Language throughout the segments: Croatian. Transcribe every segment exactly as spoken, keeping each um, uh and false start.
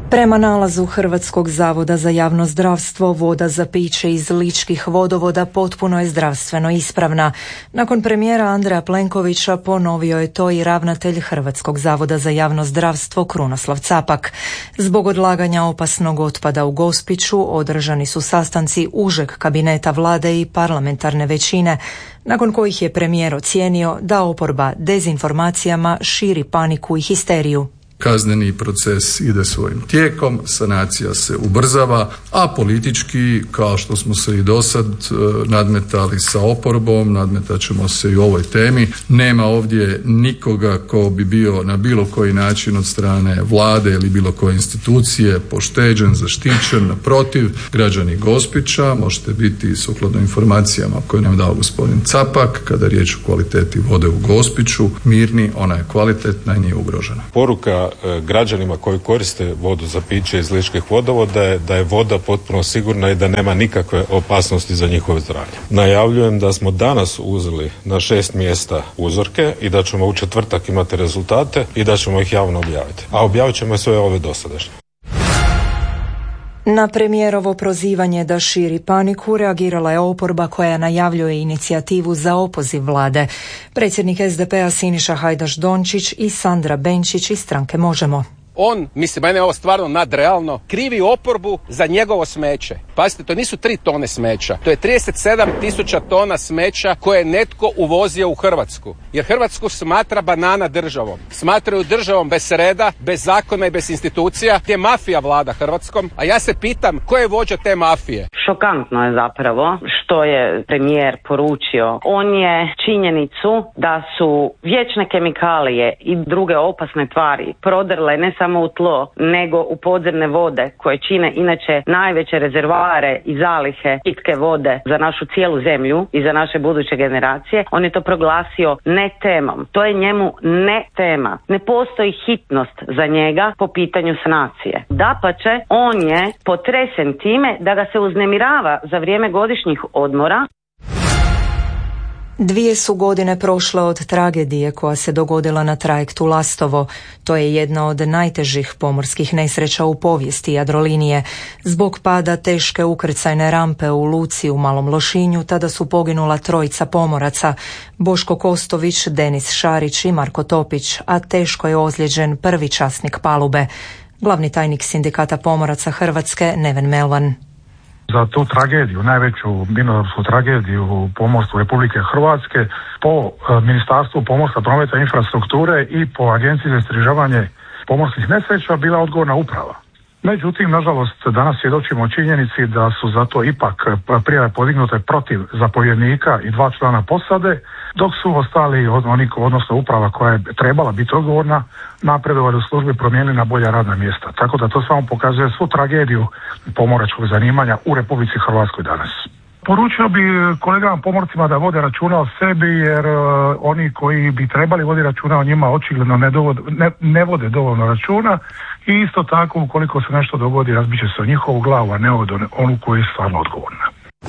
Prema nalazu Hrvatskog zavoda za javno zdravstvo, voda za piće iz ličkih vodovoda potpuno je zdravstveno ispravna. Nakon premijera Andreja Plenkovića ponovio je to i ravnatelj Hrvatskog zavoda za javno zdravstvo Krunoslav Capak. Zbog odlaganja opasnog otpada u Gospiću održani su sastanci užeg kabineta vlade i parlamentarne većine, nakon kojih je premijer ocijenio da oporba dezinformacijama širi paniku i histeriju. Kazneni proces ide svojim tijekom, sanacija se ubrzava, a politički, kao što smo se i dosad nadmetali sa oporbom, nadmetat ćemo se i u ovoj temi. Nema ovdje nikoga ko bi bio na bilo koji način od strane vlade ili bilo koje institucije pošteđen, zaštićen. Naprotiv, građani Gospića možete biti sukladno informacijama koje nam dao gospodin Capak, kada je riječ o kvaliteti vode u Gospiću, mirni, ona je kvalitetna i nije ugrožena. Poruka građanima koji koriste vodu za piće iz ličkih vodovoda je da je voda potpuno sigurna i da nema nikakve opasnosti za njihovo zdravlje. Najavljujem da smo danas uzeli na šest mjesta uzorke i da ćemo u četvrtak imati rezultate i da ćemo ih javno objaviti. A objavit ćemo sve ove dosadašnje. Na premijerovo prozivanje da širi paniku reagirala je oporba koja najavljuje inicijativu za opoziv vlade. Predsjednik es de pe-a Siniša Hajdaš Dončić i Sandra Benčić iz stranke Možemo. On, mislim, mene je ovo stvarno nadrealno, krivi oporbu za njegovo smeće. Pazite, to nisu tri tone smeća, to je trideset sedam tisuća tona smeća koje je netko uvozio u Hrvatsku. Jer Hrvatsku smatra banana državom. Smatraju državom bez reda, bez zakona i bez institucija, gdje mafija vlada Hrvatskom. A ja se pitam, ko je vođa te mafije? Šokantno je zapravo što je premijer poručio. On je činjenicu da su vječne kemikalije i druge opasne tvari prodrle ne samo u tlo, nego u podzemne vode koje čine inače najveće rezervoare i zalihe pitke vode za našu cijelu zemlju i za naše buduće generacije. On je to proglasio ne temom. To je njemu ne tema. Ne postoji hitnost za njega po pitanju sanacije. Dapače, on je potresen time da ga se uznemirava za vrijeme godišnjih odmora. Dvije su godine prošle od tragedije koja se dogodila na trajektu Lastovo. To je jedna od najtežih pomorskih nesreća u povijesti Jadrolinije. Zbog pada teške ukrcajne rampe u luci u Malom Lošinju tada su poginula trojica pomoraca, Boško Kostović, Denis Šarić i Marko Topić, a teško je ozlijeđen prvi časnik palube. Glavni tajnik Sindikata pomoraca Hrvatske Neven Melvan. Za tu tragediju, najveću minorsku tragediju u pomorstvu Republike Hrvatske, po Ministarstvu pomorstva, prometa i infrastrukture i po Agenciji za istraživanje pomorskih nesreća bila odgovorna uprava. Međutim, nažalost, danas svjedočimo činjenici da su zato ipak prijave podignute protiv zapovjednika i dva člana posade, dok su ostali, oni, odnosno uprava koja je trebala biti odgovorna, napredovali u službi, promijenili na bolja radna mjesta. Tako da to samo pokazuje svu tragediju pomoračkog zanimanja u Republici Hrvatskoj danas. Poručio bi kolegama pomorcima da vode računa o sebi, jer uh, oni koji bi trebali voditi računa o njima očigledno ne, dovod, ne, ne vode dovoljno računa i isto tako ukoliko se nešto dogodi razbit će se o njihovu glavu, a ne od onu koju je stvarno odgovorna.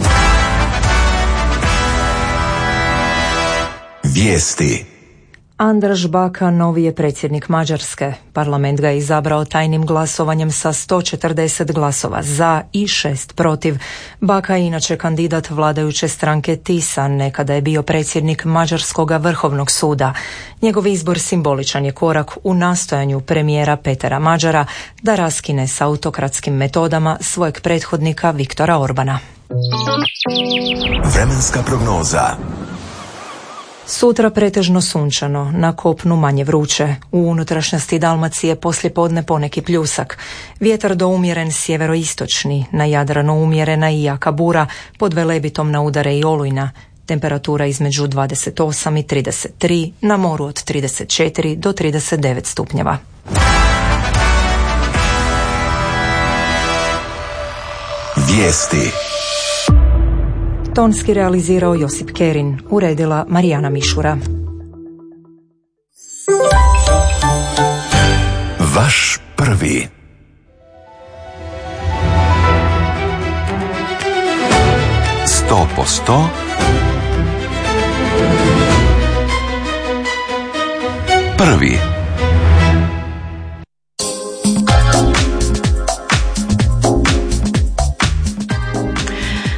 Vijesti. Andraž Baka novi je predsjednik Mađarske. Parlament ga je izabrao tajnim glasovanjem sa sto četrdeset glasova za i šest protiv. Baka je inače kandidat vladajuće stranke Tisa, nekada je bio predsjednik Mađarskoga vrhovnog suda. Njegov izbor simboličan je korak u nastojanju premijera Petera Mađara da raskine s autokratskim metodama svojeg prethodnika Viktora Orbana. Vremenska prognoza. Sutra pretežno sunčano, na kopnu manje vruće. U unutrašnjosti Dalmacije poslijepodne poneki pljusak. Vjetar do umjeren sjeveroistočni, na Jadranu umjerena i jaka bura, pod Velebitom na udare i olujna. Temperatura između dvadeset osam i trideset tri, na moru od trideset četiri do trideset devet stupnjeva. Vijesti. Tonski realizirao Josip Kerin, uredila Marijana Mišura. Vaš prvi. Sto po sto. Prvi.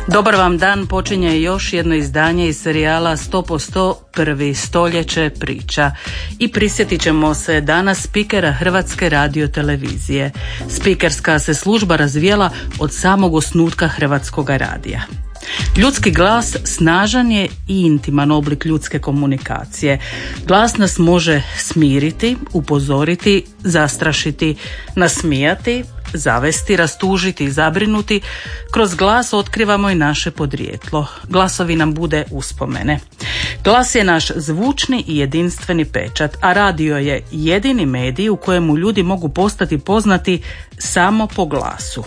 Dobar vam dan, počinje još jedno izdanje iz serijala sto posto prvi stoljeće priča. I prisjetit ćemo se danas spikera Hrvatske radiotelevizije. Spikerska se služba razvijela od samog osnutka Hrvatskoga radija. Ljudski glas snažan je i intiman oblik ljudske komunikacije. Glas nas može smiriti, upozoriti, zastrašiti, nasmijati, zavesti, rastužiti i zabrinuti. Kroz glas otkrivamo i naše podrijetlo. Glasovi nam bude uspomene. Glas je naš zvučni i jedinstveni pečat, a radio je jedini medij u kojemu ljudi mogu postati poznati samo po glasu.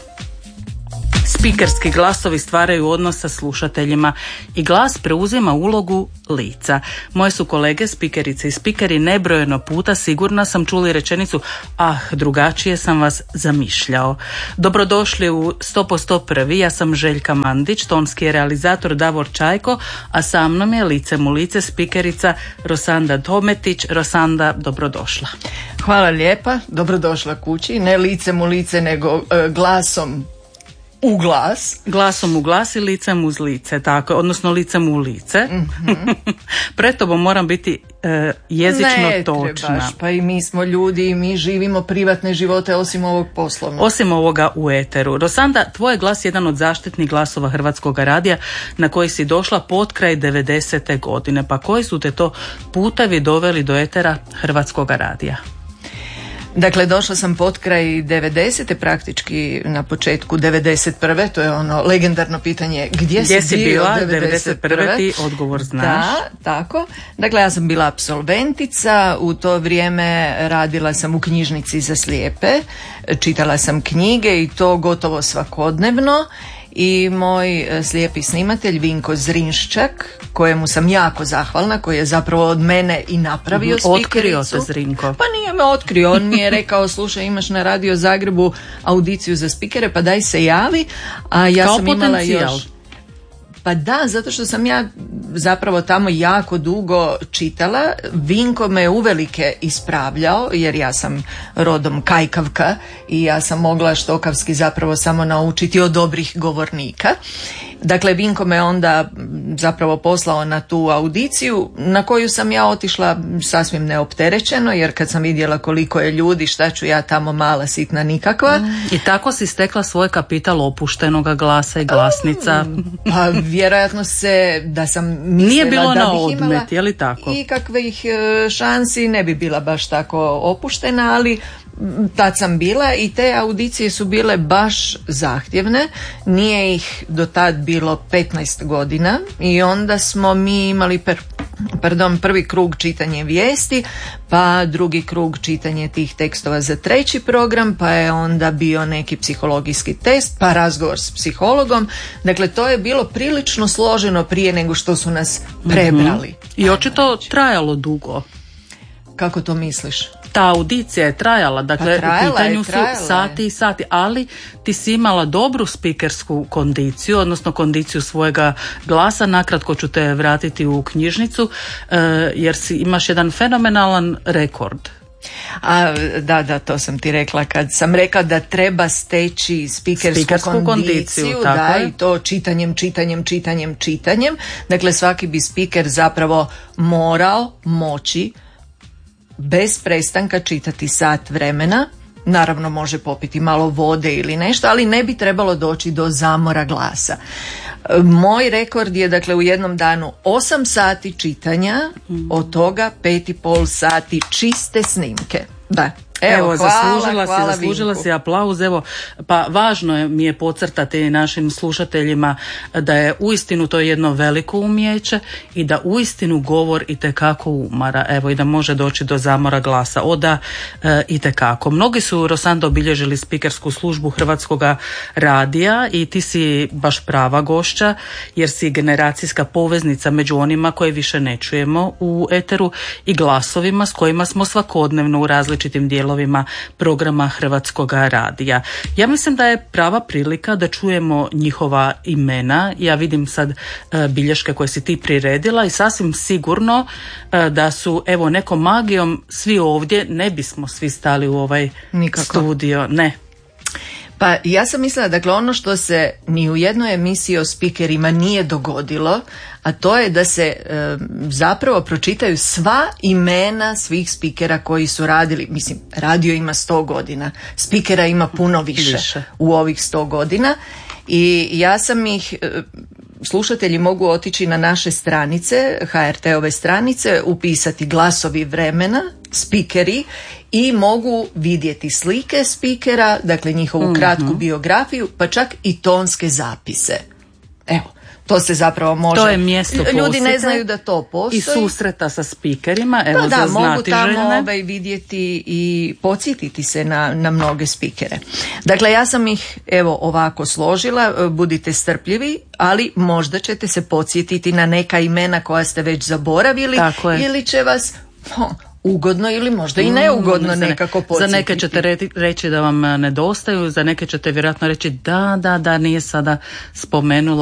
Spikerski glasovi stvaraju odnos sa slušateljima i glas preuzima ulogu lica. Moje su kolege, spikerice i spikeri, nebrojeno puta, sigurna sam, čuli rečenicu ah, drugačije sam vas zamišljao. Dobrodošli u sto posto prvi, ja sam Željka Mandić, tonski je realizator Davor Čajko, a sa mnom je licem u lice spikerica Rosanda Tometić. Rosanda, dobrodošla. Hvala lijepa, dobrodošla kući, ne licem u lice nego e, glasom u glas. Glasom u glas i licem uz lice, tako, odnosno licem u lice. Mm-hmm. Pred tobom moram biti e, jezično ne točna. Ne trebaš, pa i mi smo ljudi i mi živimo privatne živote osim ovog poslovnog. Osim ovoga u eteru. Rosanda, tvoj glas je jedan od zaštitnih glasova Hrvatskog radija na koji si došla potkraj devedesete godine. Pa koji su te to putevi doveli do etera Hrvatskog radija? Dakle, došla sam potkraj devedesete, praktički na početku devedeset prve. To je ono legendarno pitanje gdje, gdje si, si bio bila devedeset prve. devedeset prve Ti odgovor znaš. Da, tako. Dakle, ja sam bila apsolventica, u to vrijeme radila sam u knjižnici za slijepe, čitala sam knjige i to gotovo svakodnevno. I moj slijepi snimatelj Vinko Zrinščak, kojemu sam jako zahvalna, koji je zapravo od mene i napravio spikericu. Otkrio te Zrinko. Pa nije me otkrio, on mi je rekao slušaj, imaš na Radio Zagrebu audiciju za spikere, pa daj se javi. A ja Kao sam imala potencijal. još... Pa da, zato što sam ja zapravo tamo jako dugo čitala. Vinko me uvelike ispravljao jer ja sam rodom kajkavka i ja sam mogla štokavski zapravo samo naučiti od dobrih govornika. Dakle, Vinko me onda zapravo poslao na tu audiciju na koju sam ja otišla sasvim neopterećeno, jer kad sam vidjela koliko je ljudi, šta ću ja tamo mala sitna nikakva. I tako si stekla svoj kapital opuštenoga glasa i glasnica. Pa vjerojatno se da sam mislila nije bilo da na bih imala odmet, je li tako? ikakvih šansi, ne bi bila baš tako opuštena, ali tad sam bila i te audicije su bile baš zahtjevne. Nije ih do tad bilo petnaest godina i onda smo mi imali per, pardon, prvi krug čitanje vijesti, pa drugi krug čitanje tih tekstova za treći program, pa je onda bio neki psihologijski test, pa razgovor s psihologom. Dakle, to je bilo prilično složeno prije nego što su nas prebrali. Mm-hmm. I očito trajalo dugo. Kako to misliš? Ta audicija je trajala, dakle pa trajala u pitanju je, su sati i sati, ali ti si imala dobru spikersku kondiciju, odnosno kondiciju svojega glasa. Nakratko ću te vratiti u knjižnicu, jer si imaš jedan fenomenalan rekord. A, da, da, to sam ti rekla kad sam rekla da treba steći spikersku, spikersku kondiciju, kondiciju, tako da, je. I to čitanjem, čitanjem, čitanjem, čitanjem. Dakle, svaki bi spiker zapravo morao moći bez prestanka čitati sat vremena. Naravno može popiti malo vode ili nešto, ali ne bi trebalo doći do zamora glasa. Moj rekord je dakle u jednom danu osam sati čitanja, od toga pet i pol sati čiste snimke. Da. Evo, Evo hvala, zaslužila hvala si, zaslužila Vinku. si aplauz. Evo, pa važno je mi je podcrtati našim slušateljima da je uistinu to jedno veliko umijeće i da uistinu govor itekako umara. Evo, i da može doći do zamora glasa. Oda e, itekako. Mnogi su, Rosanda, obilježili spikersku službu Hrvatskoga radija i ti si baš prava gošća jer si generacijska poveznica među onima koje više ne čujemo u eteru i glasovima s kojima smo svakodnevno u različitim dijelovima programa Hrvatskoga radija. Ja mislim da je prava prilika da čujemo njihova imena. Ja vidim sad e, bilješke koje si ti priredila i sasvim sigurno e, da su evo nekom magijom svi ovdje, ne bismo svi stali u ovaj Nikako. studio. Ne. Pa ja sam mislila, dakle ono što se ni u jednoj emisiji o spikerima nije dogodilo, a to je da se e, zapravo pročitaju sva imena svih spikera koji su radili. Mislim, radio ima sto godina, spikera ima puno više, više. u ovih sto godina i ja sam ih... E, slušatelji mogu otići na naše stranice, ha er te ove stranice, upisati glasovi vremena, spikeri i mogu vidjeti slike spikera, dakle njihovu mm-hmm. kratku biografiju, pa čak i tonske zapise. Evo, to se zapravo može... To je mjesto Ljudi posjete ne znaju da to postoji. I susreta sa spikerima, evo da, za da, znati mogu tamo željene. ovaj, vidjeti i podsjetiti se na, na mnoge spikere. Dakle, ja sam ih evo ovako složila, budite strpljivi, ali možda ćete se podsjetiti na neka imena koja ste već zaboravili ili će vas... Oh, ugodno ili možda i neugodno mm, nekako podsjetiti. Za neke ćete re- reći da vam nedostaju, za neke ćete vjerojatno reći da, da, da, nije sada spomenulo